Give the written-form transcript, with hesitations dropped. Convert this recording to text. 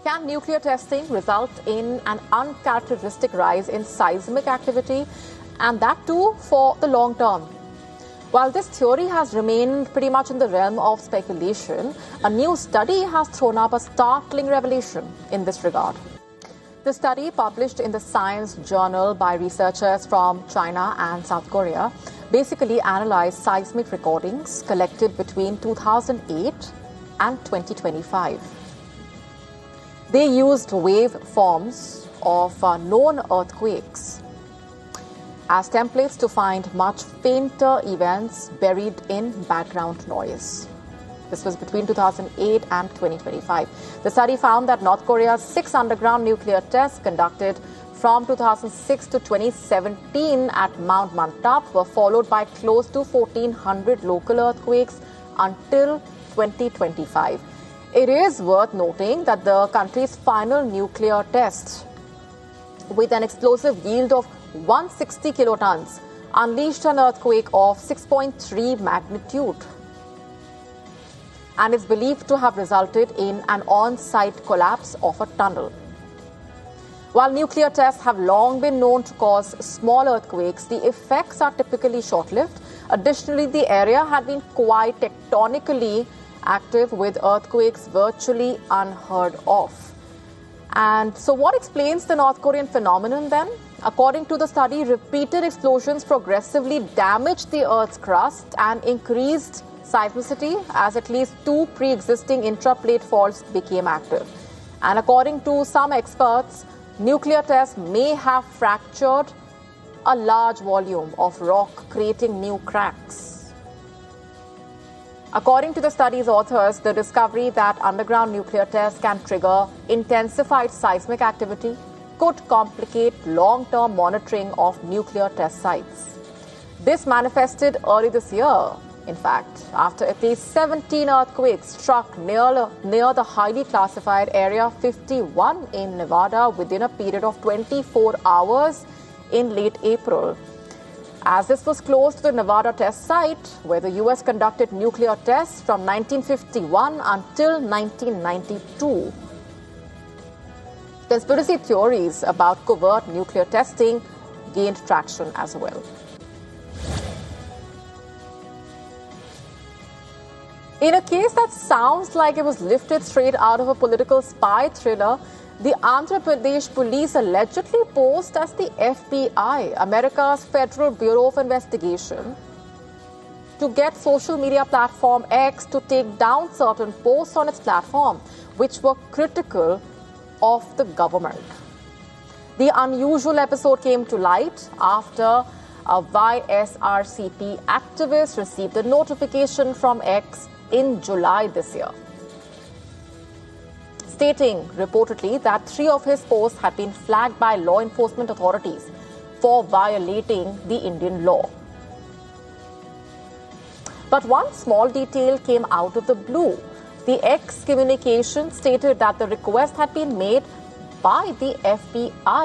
Can nuclear testing result in an uncharacteristic rise in seismic activity, and that too for the long term? While this theory has remained pretty much in the realm of speculation, a new study has thrown up a startling revelation in this regard. The study, published in the Science journal by researchers from China and South Korea, basically analyzed seismic recordings collected between 2008 and 2025. They used waveforms of known earthquakes as templates to find much fainter events buried in background noise. This was between 2008 and 2025. The study found that North Korea's 6 underground nuclear tests conducted from 2006 to 2017 at Mount Mantap were followed by close to 1,400 local earthquakes until 2025. It is worth noting that the country's final nuclear test, with an explosive yield of 160 kilotons, unleashed an earthquake of 6.3 magnitude and is believed to have resulted in an on-site collapse of a tunnel. While nuclear tests have long been known to cause small earthquakes, the effects are typically short-lived. Additionally, the area had been quite tectonically active, with earthquakes virtually unheard of. And so what explains the North Korean phenomenon then? According to the study, repeated explosions progressively damaged the Earth's crust and increased seismicity as at least 2 pre-existing intraplate faults became active. And according to some experts, nuclear tests may have fractured a large volume of rock, creating new cracks. According to the study's authors, the discovery that underground nuclear tests can trigger intensified seismic activity could complicate long-term monitoring of nuclear test sites. This manifested early this year, in fact, after at least 17 earthquakes struck near the highly classified Area 51 in Nevada within a period of 24 hours in late April. As this was close to the Nevada test site, where the U.S. conducted nuclear tests from 1951 until 1992. Conspiracy theories about covert nuclear testing gained traction as well. In a case that sounds like it was lifted straight out of a political spy thriller, the Andhra Pradesh police allegedly posed as the FBI, America's Federal Bureau of Investigation, to get social media platform X to take down certain posts on its platform, which were critical of the government. The unusual episode came to light after a YSRCP activist received a notification from X in July this year, stating reportedly that 3 of his posts had been flagged by law enforcement authorities for violating the Indian law. But one small detail came out of the blue. The X communication stated that the request had been made by the FBI